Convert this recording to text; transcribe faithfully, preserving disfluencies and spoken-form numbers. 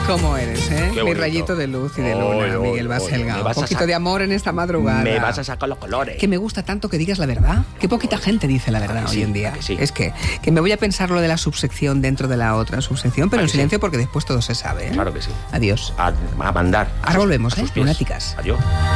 ¿Cómo eres, eh? Qué Mi bonito. rayito de luz y de luna, Oy, oy, Miguel oy, Baselga. me Un vas a poquito sa- de amor en esta madrugada. Me vas a sacar los colores. Que me gusta tanto que digas la verdad. Que poquita gente dice la verdad que hoy sí? en día. ¿A que sí? Es que, que me voy a pensar lo de la subsección dentro de la otra subsección, pero ¿A en que sí? silencio porque después todo se sabe. ¿eh? Claro que sí. Adiós. A, a mandar. a Ahora sus- volvemos, a sus ¿eh? pies. Lunáticas. Adiós.